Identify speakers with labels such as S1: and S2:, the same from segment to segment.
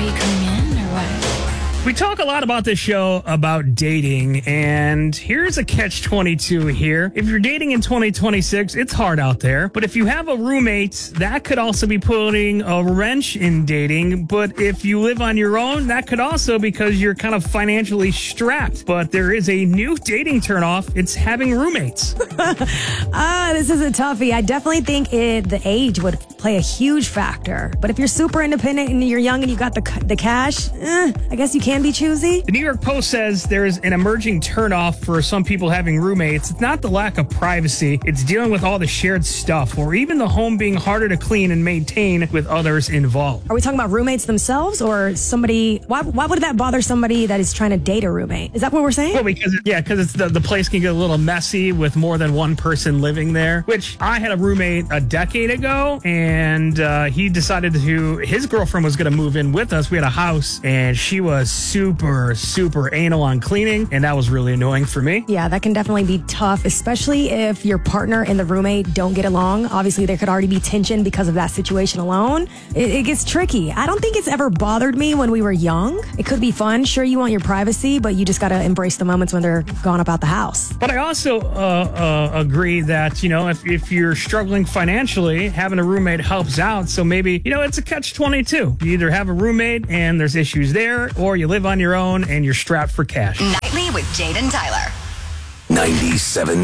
S1: anybody coming in or what?
S2: We talk a lot about this show about dating, and here's a catch-22 here. If you're dating in 2026, it's hard out there. But if you have a roommate, that could also be putting a wrench in dating. But if you live on your own, that could also because you're kind of financially strapped. But there is a new dating turnoff. It's having roommates.
S3: This is a toughie. I definitely think the age would play a huge factor. But if you're super independent and you're young and you got the cash, I guess you can be choosy.
S2: The New York Post says there's an emerging turnoff for some people having roommates. It's not the lack of privacy. It's dealing with all the shared stuff or even the home being harder to clean and maintain with others involved.
S3: Are we talking about roommates themselves or somebody? Why would that bother somebody that is trying to date a roommate? Is that what we're saying?
S2: Well, because it's the place can get a little messy with more than one person living there, which I had a roommate a decade ago, and he decided his girlfriend was going to move in with us. We had a house, and she was super anal on cleaning, and that was really annoying for me.
S3: Yeah, that can definitely be tough, especially if your partner and the roommate don't get along. Obviously, there could already be tension because of that situation alone. It gets tricky. I don't think it's ever bothered me when we were young. It could be fun. Sure, you want your privacy, but you just got to embrace the moments when they're gone about the house.
S2: But I also agree that, if you're struggling financially, having a roommate helps out. So maybe, it's a catch-22. You either have a roommate and there's issues there, or you live on your own and you're strapped for cash.
S4: Nightly with Jade and Tyler.
S5: 97.5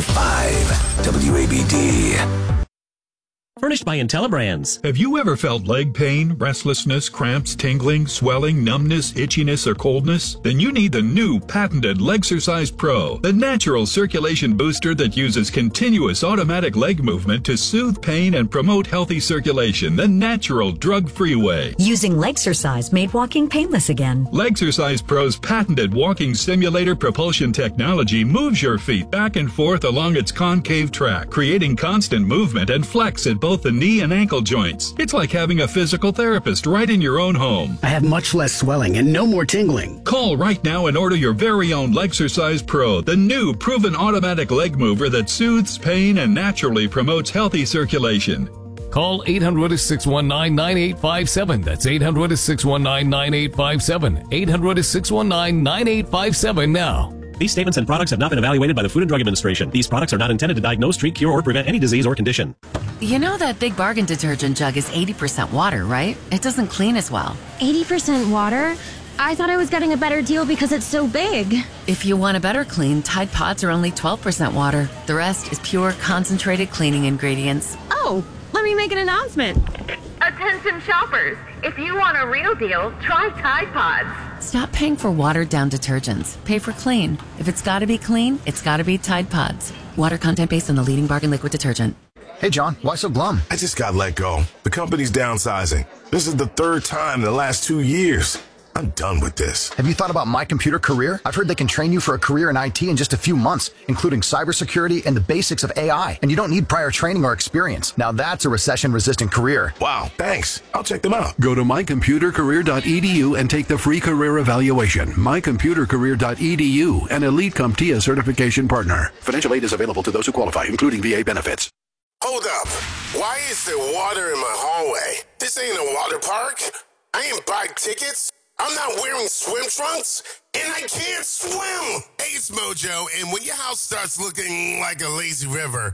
S5: WABD.
S6: Furnished by IntelliBrands.
S7: Have you ever felt leg pain, restlessness, cramps, tingling, swelling, numbness, itchiness, or coldness? Then you need the new patented Legsercise Pro, the natural circulation booster that uses continuous automatic leg movement to soothe pain and promote healthy circulation the natural drug-free way.
S8: Using Legsercise made walking painless again.
S7: Legsercise Pro's patented walking simulator propulsion technology moves your feet back and forth along its concave track, creating constant movement and flex at both the knee and ankle joints. It's like having a physical therapist right in your own home.
S9: I have much less swelling and no more tingling.
S7: Call right now and order your very own Legsercise Pro, the new proven automatic leg mover that soothes pain and naturally promotes healthy circulation.
S10: Call 800-619-9857. That's 800-619-9857. 800-619-9857 now.
S6: These statements and products have not been evaluated by the Food and Drug Administration. These products are not intended to diagnose, treat, cure, or prevent any disease or condition.
S1: You know that Big Bargain detergent jug is 80% water, right? It doesn't clean as well.
S11: 80% water? I thought I was getting a better deal because it's so big.
S1: If you want a better clean, Tide Pods are only 12% water. The rest is pure, concentrated cleaning ingredients.
S11: Oh, let me make an announcement.
S12: Attention shoppers, if you want a real deal, try Tide Pods.
S1: Stop paying for watered-down detergents. Pay for clean. If it's got to be clean, it's got to be Tide Pods. Water content based on the leading bargain liquid detergent.
S13: Hey, John, why so glum?
S14: I just got let go. The company's downsizing. This is the third time in the last 2 years. I'm done with this.
S13: Have you thought about My Computer Career? I've heard they can train you for a career in IT in just a few months, including cybersecurity and the basics of AI. And you don't need prior training or experience. Now that's a recession-resistant career.
S14: Wow, thanks. I'll check them out.
S15: Go to mycomputercareer.edu and take the free career evaluation. mycomputercareer.edu, an Elite CompTIA certification partner. Financial aid is available to those who qualify, including VA benefits.
S14: Hold up. Why is there water in my hallway? This ain't a water park. I ain't buy tickets. I'm not wearing swim trunks, and I can't swim. Hey, it's Mojo, and when your house starts looking like a lazy river,